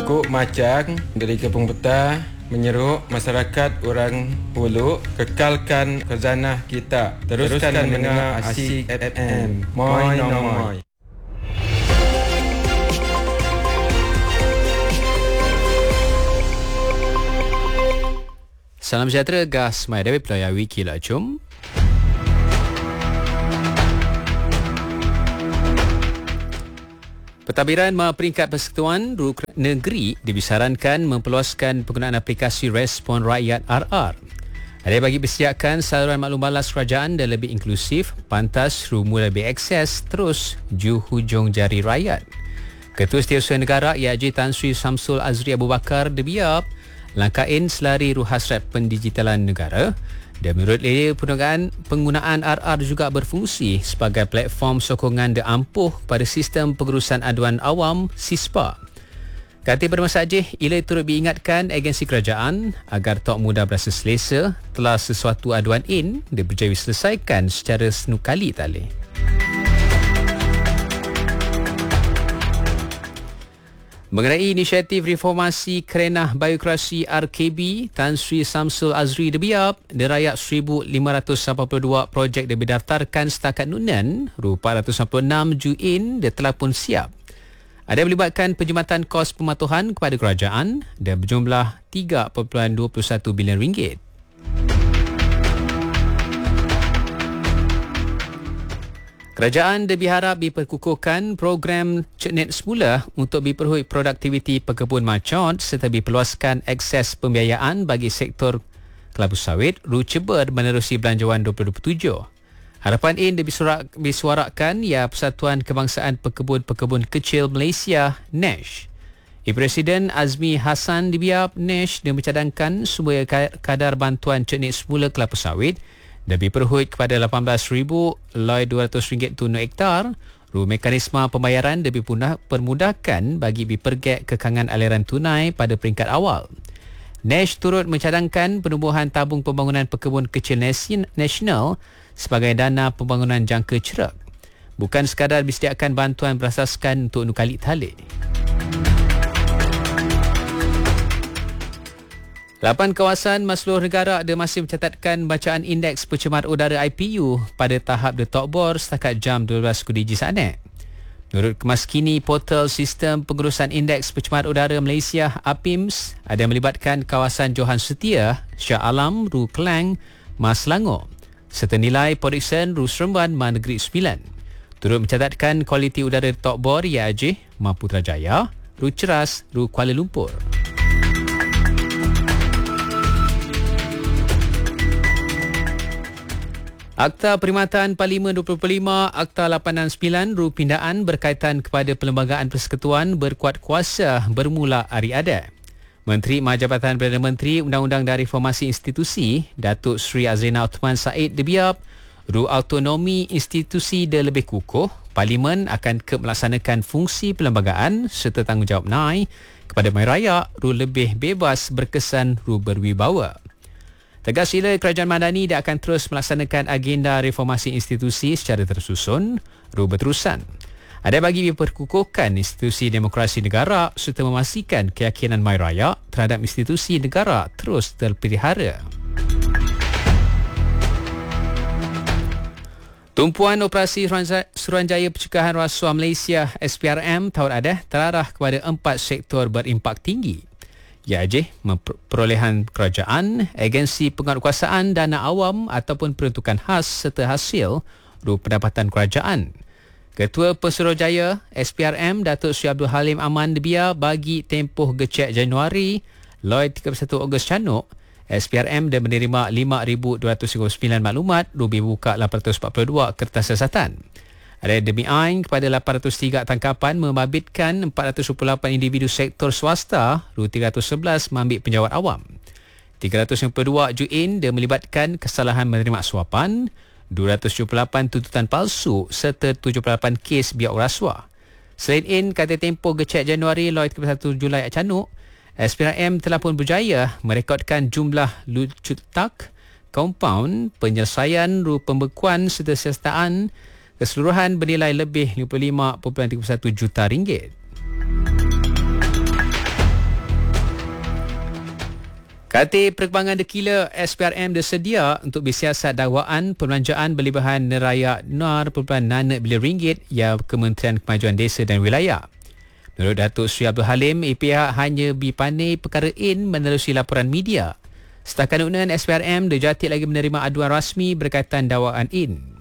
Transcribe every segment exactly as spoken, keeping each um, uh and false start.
Kok Macang dari Kampung Petah menyeruk masyarakat orang Pulut kekalkan khazanah kita. Teruskan, Teruskan mendengar Asyik F M. Moi no moi. Salam sejahtera, gas mai Dewi Pelaya Wiki lah cum. Pentadbiran peringkat Persekutuan Negeri disarankan memperluaskan penggunaan aplikasi Respon Rakyat R R. Ada bagi persediaan saluran maklum balas kerajaan dan lebih inklusif, pantas rumah lebih akses terus ju hujung jari rakyat. Ketua Setiausaha Negara I A J Tan Sri Samsul Azri Abu Bakar debiap langkain selari ruh hasrat pendigitalan negara. Dan menurut dia, penggunaan, penggunaan R R juga berfungsi sebagai platform sokongan dan ampuh pada sistem pengurusan aduan awam SISPA. Kata bermasajih, ia turut diingatkan agensi kerajaan agar tak mudah berasa selesa telah sesuatu aduan in dia berjaya diselesaikan secara senukali tali. Mengenai inisiatif reformasi kerenah biokrasi R K B, Tan Sri Samsul Azri debiap, derayak seribu lima ratus lapan puluh dua projek yang didaftarkan setakat nunan, empat ratus sembilan puluh enam juin dia telah pun siap. Ada melibatkan penjimatan kos pematuhan kepada kerajaan dan berjumlah tiga perpuluhan dua puluh satu bilion ringgit. Kerajaan diharap diperkukuhkan program Ceknet Semula untuk diperhui produktiviti pekebun macot serta diperluaskan akses pembiayaan bagi sektor kelapa sawit ruceber menerusi belanjawan dua ribu dua puluh tujuh. Harapan ini disuarakan ya Persatuan Kebangsaan Pekebun-Pekebun Kecil Malaysia N A S H. Presiden Azmi Hassan dibiap N A S H dan mencadangkan semua kadar bantuan ceknet semula kelapa sawit dan diperhut kepada lapan belas ribu dua ratus ringgit tunai hektar. Ru mekanisme pembayaran lebih permudahkan bagi dipergek kekangan aliran tunai pada peringkat awal. N A S H turut mencadangkan penubuhan tabung pembangunan pekebun kecil nasional sebagai dana pembangunan jangka cerak. Bukan sekadar disediakan bantuan berasaskan untuk nukali talik. Lapan kawasan seluruh negara ada masih mencatatkan bacaan indeks pencemar udara I P U pada tahap detok bor setakat jam dua belas G M saat. Menurut kemaskini portal sistem pengurusan indeks pencemar udara Malaysia A P I M S, ada melibatkan kawasan Johan Setia, Shah Alam, Ru Kelang, Mas Selangor serta nilai Porisan Ru Seremban Ma Negeri sembilan. Turut mencatatkan kualiti udara detok bor I A J, Ma Putrajaya, Ru Ceras, Ru Kuala Lumpur. Akta Perkhidmatan Parlimen dua ribu lima, Akta lapan enam sembilan Ru Pindaan berkaitan kepada Perlembagaan Persekutuan berkuat kuasa bermula hari ada. Menteri Majabatan Perdana Menteri Undang-Undang dan Reformasi Institusi, Datuk Seri Azrina Othman Said debiap, Ru autonomi institusi dia lebih kukuh, Parlimen akan ke melaksanakan fungsi perlembagaan serta tanggungjawab naik kepada masyarakat, Ru lebih bebas berkesan, Ru berwibawa. Tegas sila Kerajaan Madani dia akan terus melaksanakan agenda reformasi institusi secara tersusun, Ru berterusan. Ada bagi diperkukuhkan institusi demokrasi negara serta memastikan keyakinan masyarakat terhadap institusi negara terus terpelihara. Tumpuan Operasi Suruhanjaya Pencegahan Rasuah Malaysia S P R M tahun ada terarah kepada empat sektor berimpak tinggi. iaitu perolehan kerajaan, agensi penguatkuasaan dana awam ataupun peruntukan khas serta hasil ru pendapatan kerajaan. Ketua Pesuruhjaya S P R M Datuk Seri Abdul Halim Aman Debia bagi tempoh gecek Januari Lloyd tiga puluh satu Ogos Canuk, S P R M dah menerima lima ribu dua ratus tiga puluh sembilan maklumat, rubi buka lapan ratus empat puluh dua kertas siasatan. Ada demi ain kepada lapan ratus tiga tangkapan membabitkan empat ratus dua puluh lapan individu sektor swasta, ru tiga ratus sebelas mengambil penjawat awam. tiga ratus lima puluh dua juin dia melibatkan kesalahan menerima suapan, dua ratus tujuh puluh lapan tuntutan palsu serta tujuh puluh lapan kes biak rasuah. Selain in, kata tempoh gecek Januari Lloyd tiga puluh satu Julai Canuk, S P R M telah pun berjaya merekodkan jumlah lucut tak, kompaun, penyelesaian, ru pembekuan serta siasatan keseluruhan bernilai lebih lima puluh lima perpuluhan tiga satu juta ringgit. Katil Perkembangan Dekila S P R M bersedia untuk bersiasat dakwaan perbelanjaan berlebihan nerayak enam perpuluhan enam bilion ringgit ya Kementerian Kemajuan Desa dan Wilayah. Menurut Datuk Seri Abdul Halim, pihak hanya berpandai perkara in menerusi laporan media. Setakat unan S P R M derjati lagi menerima aduan rasmi berkaitan dakwaan in.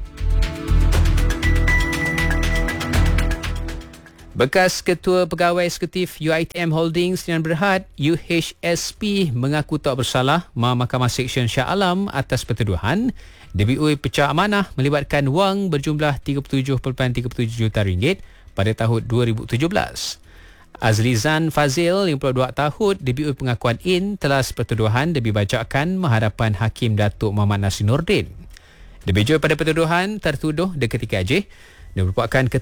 Bekas Ketua Pegawai Eksekutif U I T M Holdings Sdn Berhad U H S P mengaku tak bersalah Mahkamah Seksyen Shah Alam atas pertuduhan D B U pecah amanah melibatkan wang berjumlah tiga puluh tujuh perpuluhan tiga puluh tujuh juta ringgit pada tahun dua ribu tujuh belas. Azlizan Fazil, lima puluh dua tahun, D B U pengakuan in telah pertuduhan dibacakan menghadapan Hakim Datuk Muhammad Nasir Nordin. Lebih jauh pada pertuduhan, tertuduh di ketika J, dia merupakan